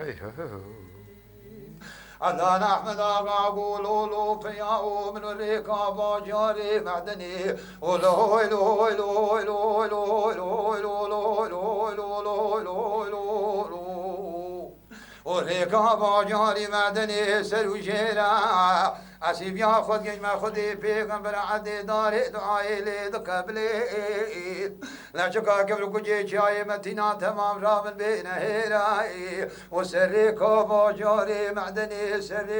الله نحمد قولوا له فيا من الركاب جاري معدني ولو لو لو لو لو لو لو لو لو لو لو وركاب جاري معدني سلو جيرا اسيب ياخذ جيش ما خذي بيغمبر عدي داري دعائي لي دقبلي لا شكا قبل كجي شاي متينا تمام رامن بين هيراي وسري كوبو جوري معدني سري